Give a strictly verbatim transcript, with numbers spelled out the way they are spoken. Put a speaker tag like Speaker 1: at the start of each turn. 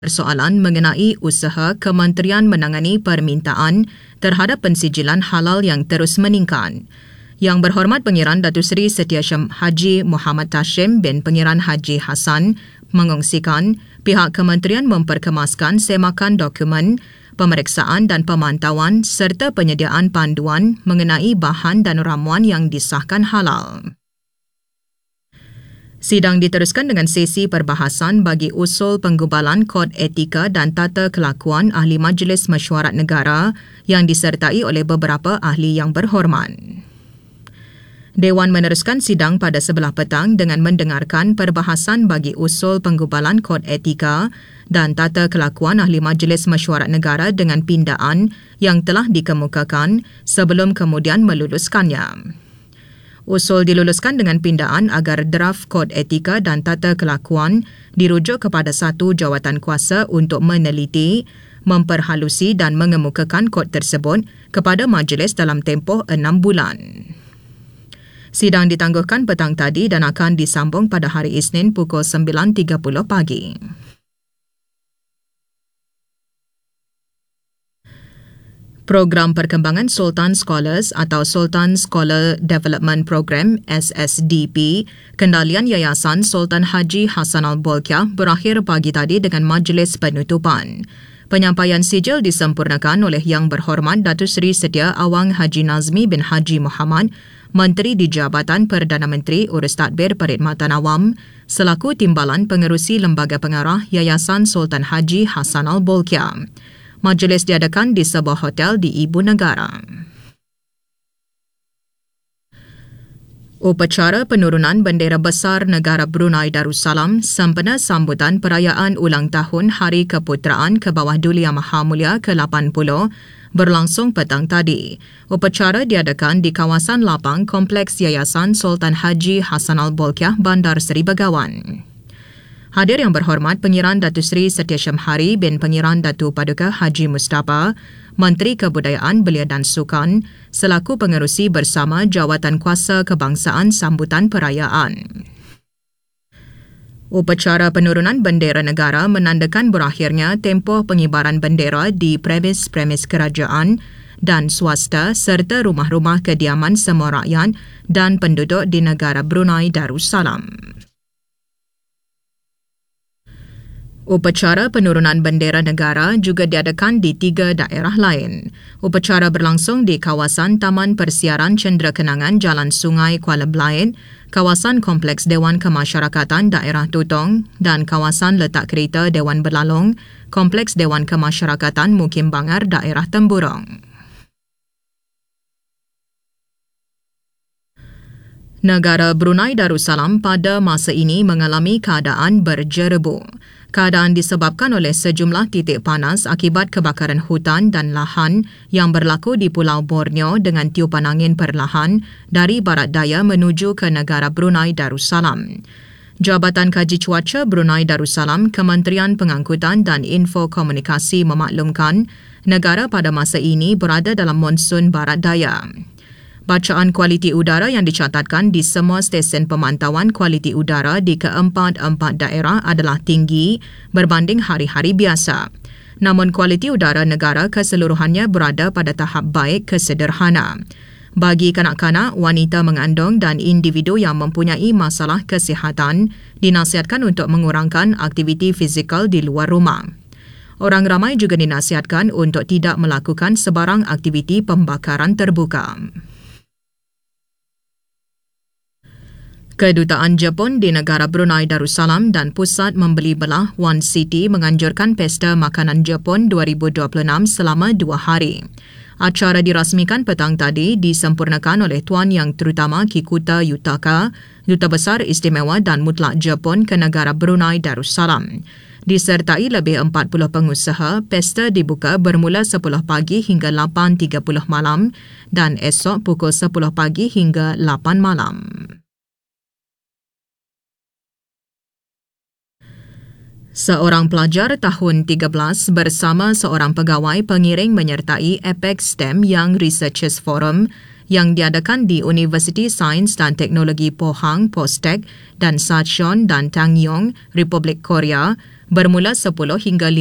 Speaker 1: persoalan mengenai usaha Kementerian menangani permintaan terhadap pensijilan halal yang terus meningkat. Yang Berhormat Pengiran Datuk Seri Setiasham Haji Muhammad Tashim bin Pengiran Haji Hassan mengongsikan pihak kementerian memperkemaskan semakan dokumen, pemeriksaan dan pemantauan serta penyediaan panduan mengenai bahan dan ramuan yang disahkan halal. Sidang diteruskan dengan sesi perbahasan bagi usul penggubalan Kod Etika dan Tata Kelakuan Ahli Majlis Mesyuarat Negara yang disertai oleh beberapa ahli yang berhormat. Dewan meneruskan sidang pada sebelah petang dengan mendengarkan perbahasan bagi usul penggubalan Kod Etika dan Tata Kelakuan Ahli Majlis Mesyuarat Negara dengan pindaan yang telah dikemukakan sebelum kemudian meluluskannya. Usul diluluskan dengan pindaan agar draft Kod Etika dan Tata Kelakuan dirujuk kepada satu jawatan kuasa untuk meneliti, memperhalusi dan mengemukakan kod tersebut kepada majlis dalam tempoh enam bulan. Sidang ditangguhkan petang tadi dan akan disambung pada hari Isnin pukul sembilan tiga puluh pagi. Program Perkembangan Sultan Scholars atau Sultan Scholar Development Program S S D P kendalian Yayasan Sultan Haji Hassan Al-Bolkiah berakhir pagi tadi dengan majlis penutupan. Penyampaian sijil disempurnakan oleh Yang Berhormat Datuk Seri Setia Awang Haji Nazmi bin Haji Muhammad, Menteri di Jabatan Perdana Menteri Urus Tadbir Perkhidmatan Awam, selaku Timbalan Pengerusi Lembaga Pengarah Yayasan Sultan Haji Hassan Al-Bolkiah. Majlis diadakan di sebuah hotel di Ibu Negara. Upacara penurunan bendera besar negara Brunei Darussalam sempena sambutan perayaan ulang tahun Hari Keputeraan ke bawah Duli Yang Maha Mulia ke lapan puluh berlangsung petang tadi. Upacara diadakan di kawasan lapang Kompleks Yayasan Sultan Haji Hassan Al-Bolkiah, Bandar Seri Begawan. Hadir Yang Berhormat Pengiran Datuk Seri Setiasham Hari bin Pengiran Datuk Paduka Haji Mustafa, Menteri Kebudayaan Belia dan Sukan, selaku pengerusi bersama Jawatan Kuasa Kebangsaan sambutan perayaan. Upacara penurunan bendera negara menandakan berakhirnya tempoh pengibaran bendera di premis-premis kerajaan dan swasta serta rumah-rumah kediaman semua rakyat dan penduduk di negara Brunei Darussalam. Upacara penurunan bendera negara juga diadakan di tiga daerah lain. Upacara berlangsung di kawasan Taman Persiaran Cendera Kenangan Jalan Sungai Kuala Belait, kawasan Kompleks Dewan Kemasyarakatan Daerah Tutong dan kawasan Letak Kereta Dewan Belalong, Kompleks Dewan Kemasyarakatan Mukim Bangar Daerah Temburong. Negara Brunei Darussalam pada masa ini mengalami keadaan berjerebu. Keadaan disebabkan oleh sejumlah titik panas akibat kebakaran hutan dan lahan yang berlaku di Pulau Borneo dengan tiupan angin perlahan dari barat daya menuju ke negara Brunei Darussalam. Jabatan Kaji Cuaca Brunei Darussalam, Kementerian Pengangkutan dan Info Komunikasi memaklumkan negara pada masa ini berada dalam monsun barat daya. Bacaan kualiti udara yang dicatatkan di semua stesen pemantauan kualiti udara di keempat-empat daerah adalah tinggi berbanding hari-hari biasa. Namun kualiti udara negara keseluruhannya berada pada tahap baik ke sederhana. Bagi kanak-kanak, wanita mengandung dan individu yang mempunyai masalah kesihatan, dinasihatkan untuk mengurangkan aktiviti fizikal di luar rumah. Orang ramai juga dinasihatkan untuk tidak melakukan sebarang aktiviti pembakaran terbuka. Kedutaan Jepun di negara Brunei Darussalam dan Pusat Membeli Belah One City menganjurkan Pesta Makanan Jepun dua ribu dua puluh enam selama dua hari. Acara dirasmikan petang tadi disempurnakan oleh Tuan Yang Terutama Kikuta Yutaka, Duta Besar Istimewa dan Mutlak Jepun ke negara Brunei Darussalam. Disertai lebih empat puluh pengusaha, pesta dibuka bermula sepuluh pagi hingga lapan tiga puluh malam dan esok pukul sepuluh pagi hingga lapan malam. Seorang pelajar tahun tiga belas bersama seorang pegawai pengiring menyertai Apex STEM Young Researchers Forum yang diadakan di Universiti Sains dan Teknologi Pohang, Postek dan Sachon dan Tangyong, Republik Korea bermula sepuluh hingga